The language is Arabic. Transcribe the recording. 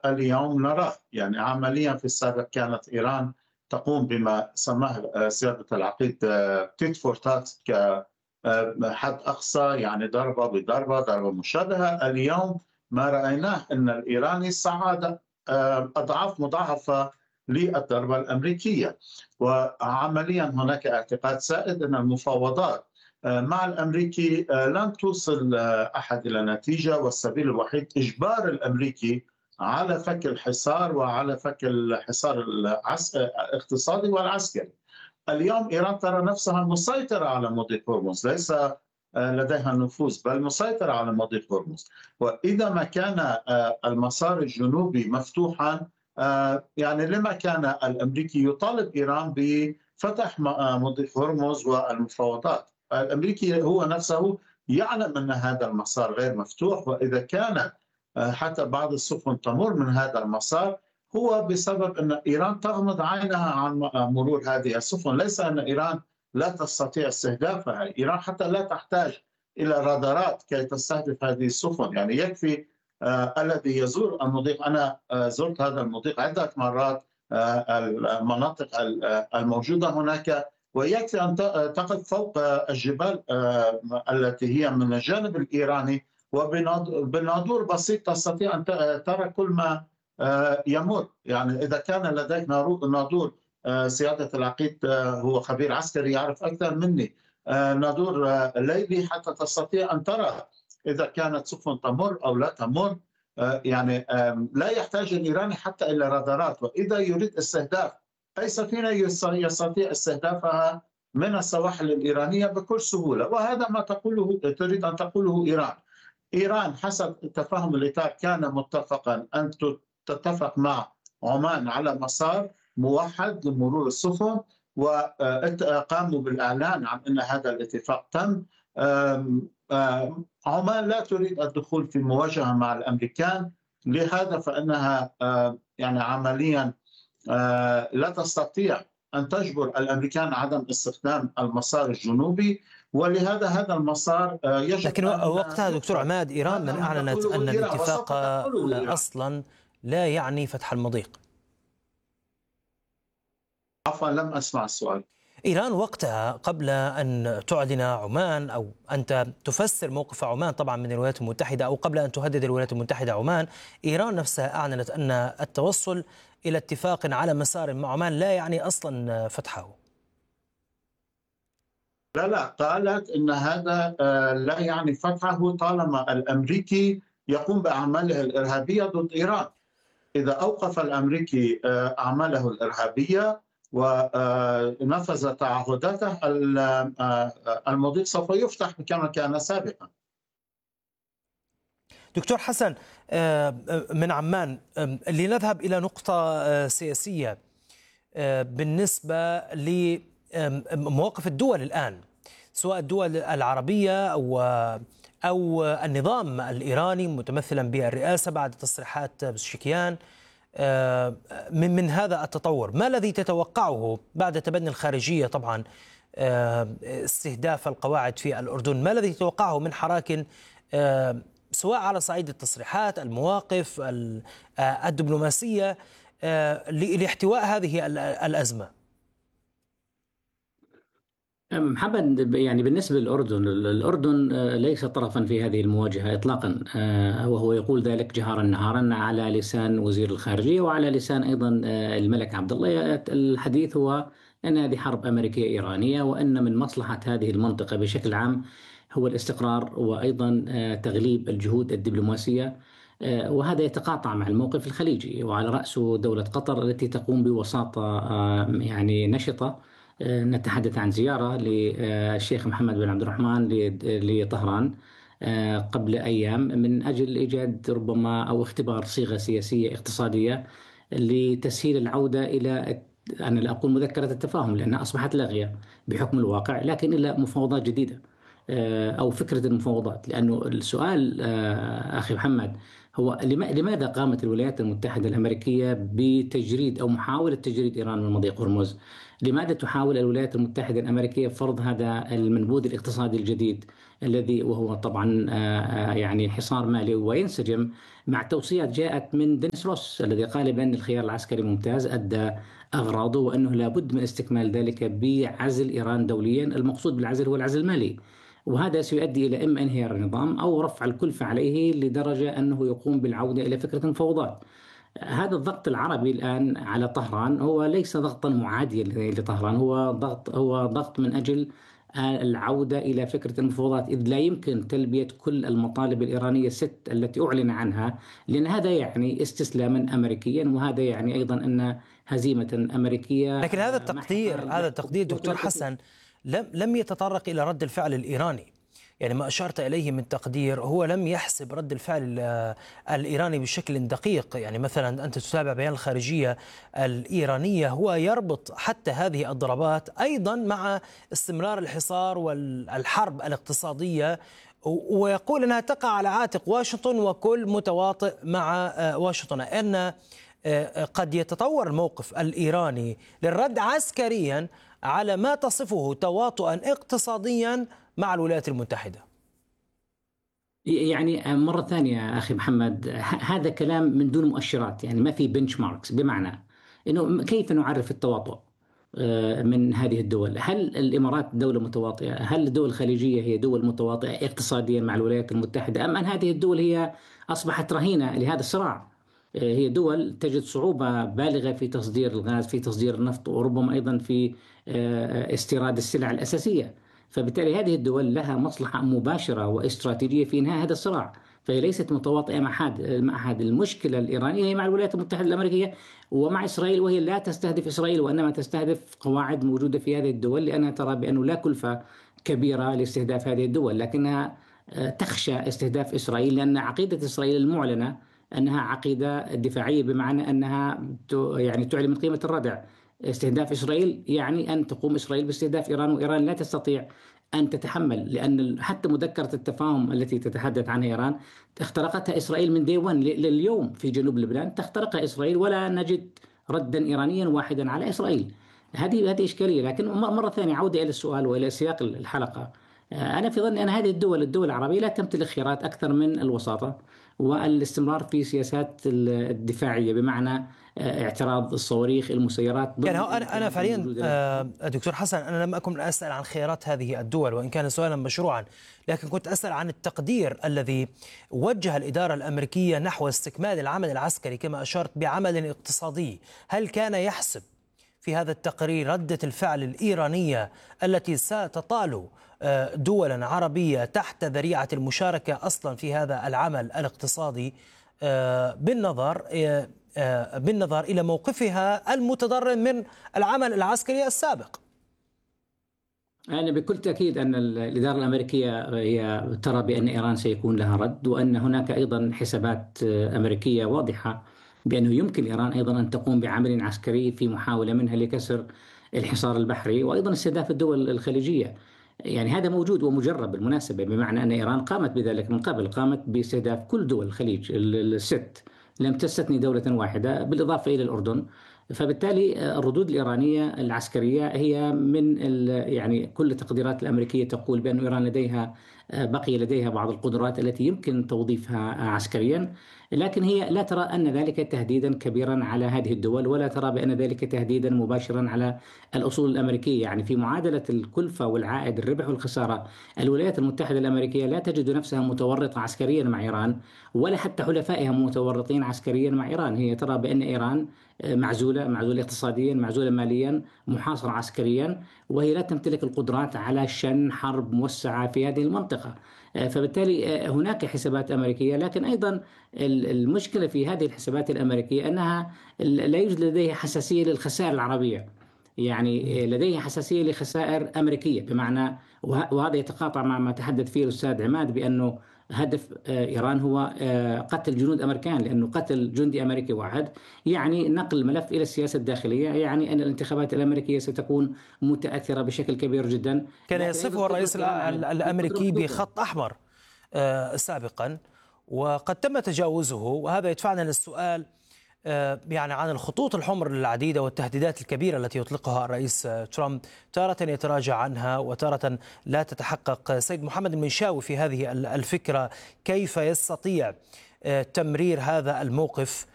واليوم نراه. يعني عمليا في السابق كانت إيران تقوم بما سماه سيادة العقيد تيت فور تات، كحد أقصى، يعني ضربة بضربة، ضربة مشابهة. اليوم ما رأيناه أن الإيراني صعد أضعاف مضاعفة للضربة الأمريكية. وعمليا هناك اعتقاد سائد أن المفاوضات مع الأمريكي لن توصل أحد إلى نتيجة، والسبيل الوحيد إجبار الأمريكي على فك الحصار، وعلى فك الحصار الاقتصادي والعسكري. اليوم إيران ترى نفسها مسيطرة على مضيق هرمز، ليس لديها النفوذ بل مسيطرة على مضيق هرمز. وإذا ما كان المسار الجنوبي مفتوحا، يعني لما كان الأمريكي يطالب إيران بفتح مضيق هرمز والمفاوضات؟ الأمريكي هو نفسه يعلم أن هذا المسار غير مفتوح، وإذا كان حتى بعض السفن تمر من هذا المسار هو بسبب أن إيران تغمض عينها عن مرور هذه السفن. ليس أن إيران لا تستطيع استهدافها، إيران حتى لا تحتاج إلى رادارات كي تستهدف هذه السفن. يعني يكفي الذي يزور المضيق، أنا زرت هذا المضيق عدة مرات، المناطق الموجودة هناك، ويكفي أن تقف فوق الجبال التي هي من الجانب الإيراني، وبناظور بسيط تستطيع أن ترى كل ما يمر. يعني إذا كان لديك ناظور، سيادة العقيد هو خبير عسكري يعرف أكثر مني، ناظور ليلي حتى تستطيع أن ترى إذا كانت سفن تمر أو لا تمر. يعني لا يحتاج الإيراني حتى إلى رادارات، وإذا يريد استهداف أي سفينة يستطيع استهدافها من السواحل الإيرانية بكل سهولة. وهذا ما تريد أن تقوله إيران. إيران حسب التفاهم الإطار كان متفقا أن تتفق مع عمان على مسار موحد لمرور السفن، وقاموا بالإعلان عن أن هذا الاتفاق تم. عمان لا تريد الدخول في مواجهة مع الأمريكان، لهذا فإنها يعني عمليا لا تستطيع أن تجبر الأمريكان عدم استخدام المسار الجنوبي، ولهذا هذا المسار يجب لكن وقتها دكتور عماد إيران من أعلنت أن الاتفاق أصلا لا يعني فتح المضيق. عفوا لم أسمع السؤال. إيران وقتها قبل أن تعلن عمان أو أنت تفسر موقف عمان طبعا من الولايات المتحدة، أو قبل أن تهدد الولايات المتحدة عمان، إيران نفسها أعلنت أن التوصل إلى اتفاق على مسار مع عمان لا يعني أصلا فتحه. لا، قالت إن هذا لا يعني فتحه طالما الأمريكي يقوم بأعماله الإرهابية ضد إيران. إذا أوقف الأمريكي أعماله الإرهابية ونفذ تعهداته، المضيق سوف يفتح كما كان سابقا. دكتور حسن، من عمان لنذهب إلى نقطة سياسية بالنسبة لمواقف الدول الآن، سواء الدول العربية أو النظام الإيراني متمثلا بالرئاسة بعد تصريحات بزشكيان من هذا التطور. ما الذي تتوقعه بعد تبني الخارجية طبعا استهداف القواعد في الأردن؟ ما الذي تتوقعه من حراك سواء على صعيد التصريحات، المواقف الدبلوماسية لاحتواء هذه الأزمة؟ محمد، يعني بالنسبة للأردن، الأردن ليس طرفا في هذه المواجهة إطلاقا، وهو يقول ذلك جهارا نهارا على لسان وزير الخارجية وعلى لسان أيضا الملك عبد الله. الحديث هو أن هذه حرب أمريكية إيرانية، وأن من مصلحة هذه المنطقة بشكل عام هو الاستقرار وأيضا تغليب الجهود الدبلوماسية، وهذا يتقاطع مع الموقف الخليجي، وعلى رأسه دولة قطر التي تقوم بوساطة يعني نشطة. نتحدث عن زيارة للشيخ محمد بن عبد الرحمن لطهران قبل أيام من أجل إيجاد ربما أو اختبار صيغة سياسية اقتصادية لتسهيل العودة إلى، أنا لا أقول مذكرة التفاهم لأنها أصبحت لاغية بحكم الواقع، لكن إلى مفاوضات جديدة أو فكرة المفاوضات. لأنه السؤال أخي محمد هو لماذا قامت الولايات المتحدة الأمريكية بتجريد أو محاولة تجريد إيران من مضيق هرمز؟ لماذا تحاول الولايات المتحدة الأمريكية فرض هذا المنبوذ الاقتصادي الجديد الذي وهو طبعا يعني حصار مالي وينسجم مع توصيات جاءت من دينيس روس الذي قال بأن الخيار العسكري ممتاز أدى أغراضه وأنه لابد من استكمال ذلك بعزل إيران دوليا. المقصود بالعزل هو العزل المالي، وهذا سيؤدي إلى إما انهيار النظام أو رفع الكلفة عليه لدرجة أنه يقوم بالعودة إلى فكرة المفاوضات. هذا الضغط العربي الآن على طهران هو ليس ضغطا معاديا لطهران، هو ضغط من أجل العودة إلى فكرة المفاوضات، إذ لا يمكن تلبية كل المطالب الإيرانية الست التي أعلن عنها، لأن هذا يعني استسلاما أمريكيا، وهذا يعني أيضا أن هزيمة أمريكية. لكن هذا التقدير دكتور حسن لم يتطرق إلى رد الفعل الإيراني. يعني ما أشرت إليه من تقدير هو لم يحسب رد الفعل الإيراني بشكل دقيق. يعني مثلا أنت تتابع بيان الخارجية الإيرانية، هو يربط حتى هذه الضربات أيضا مع استمرار الحصار والحرب الاقتصادية، ويقول أنها تقع على عاتق واشنطن وكل متواطئ مع واشنطن، أن قد يتطور الموقف الإيراني للرد عسكريا على ما تصفه تواطؤا اقتصاديا مع الولايات المتحدة. يعني مرة ثانية أخي محمد، هذا كلام من دون مؤشرات، يعني ما في بنش ماركس، بمعنى أنه كيف نعرف التواطؤ من هذه الدول؟ هل الإمارات دولة متواطئة؟ هل الدول الخليجية هي دول متواطئة اقتصاديا مع الولايات المتحدة؟ أم أن هذه الدول هي أصبحت رهينة لهذا الصراع؟ هي دول تجد صعوبة بالغة في تصدير الغاز، في تصدير النفط، وربما أيضا في استيراد السلع الأساسية. فبالتالي هذه الدول لها مصلحة مباشرة واستراتيجية في إنهاء هذا الصراع، فهي ليست متواطئة مع أحد. المشكلة الإيرانية هي مع الولايات المتحدة الأمريكية ومع إسرائيل، وهي لا تستهدف إسرائيل وإنما تستهدف قواعد موجودة في هذه الدول، لأنها ترى بأنه لا كلفة كبيرة لاستهداف هذه الدول، لكنها تخشى استهداف إسرائيل لأن عقيدة إسرائيل المعلنة أنها عقيدة دفاعية، بمعنى أنها يعني تعلن من قيمة الردع. استهداف إسرائيل يعني أن تقوم إسرائيل باستهداف إيران، وإيران لا تستطيع أن تتحمل، لأن حتى مذكرة التفاهم التي تتحدث عنها إيران اخترقتها إسرائيل من دي 1 لليوم في جنوب لبنان، تخترقها إسرائيل ولا نجد ردا إيرانيا واحدا على إسرائيل. هذه إشكالية. لكن مرة ثانية عودة إلى السؤال وإلى سياق الحلقة، أنا في ظني أن هذه الدول العربية لا تمتلك خيارات أكثر من الوساطة والاستمرار في سياسات الدفاعية، بمعنى اعتراض الصواريخ المسيرات. يعني أنا فعليا دكتور حسن، أنا لم أكن أسأل عن خيارات هذه الدول وإن كان سؤالا مشروعا، لكن كنت أسأل عن التقدير الذي وجه الإدارة الأمريكية نحو استكمال العمل العسكري كما أشرت بعمل اقتصادي. هل كان يحسب في هذا التقرير ردة الفعل الإيرانية التي ستطال دولا عربية تحت ذريعة المشاركة أصلا في هذا العمل الاقتصادي، بالنظر إلى موقفها المتضرر من العمل العسكري السابق؟ أنا بكل تأكيد أن الإدارة الأمريكية هي ترى بأن إيران سيكون لها رد، وأن هناك أيضا حسابات أمريكية واضحة بأنه يمكن إيران أيضا أن تقوم بعمل عسكري في محاولة منها لكسر الحصار البحري وأيضا استهداف الدول الخليجية. يعني هذا موجود ومجرب بالمناسبة، بمعنى أن إيران قامت بذلك من قبل، قامت باستهداف كل دول الخليج الست، لم تستثني دولة واحدة بالإضافة إلى الأردن. فبالتالي الردود الإيرانية العسكرية هي من يعني كل التقديرات الأمريكية تقول بأن إيران بقي لديها بعض القدرات التي يمكن توظيفها عسكريا، لكن هي لا ترى أن ذلك تهديدا كبيرا على هذه الدول، ولا ترى بأن ذلك تهديدا مباشرا على الأصول الأمريكية. يعني في معادلة الكلفة والعائد، الربح والخسارة، الولايات المتحدة الأمريكية لا تجد نفسها متورطة عسكريا مع إيران، ولا حتى حلفائها متورطين عسكريا مع إيران. هي ترى بأن إيران معزولة اقتصاديا، معزولة ماليا، محاصرة عسكريا، وهي لا تمتلك القدرات على شن حرب موسعة في هذه المنطقة. فبالتالي هناك حسابات أمريكية، لكن أيضا المشكلة في هذه الحسابات الأمريكية أنها لا يوجد لديها حساسية للخسائر العربية، يعني لديها حساسية لخسائر أمريكية، بمعنى وهذا يتقاطع مع ما تحدث فيه الأستاذ عماد بأنه هدف إيران هو قتل جنود أمريكان، لأنه قتل جندي أمريكي واحد يعني نقل الملف إلى السياسة الداخلية، يعني أن الانتخابات الأمريكية ستكون متأثرة بشكل كبير جدا. كان يصفه الرئيس الأمريكي بخط أحمر سابقا، وقد تم تجاوزه، وهذا يدفعنا للسؤال يعني عن الخطوط الحمر العديدة والتهديدات الكبيرة التي يطلقها الرئيس ترامب، تارة يتراجع عنها وتارة لا تتحقق. سيد محمد المنشاوي، في هذه الفكرة كيف يستطيع تمرير هذا الموقف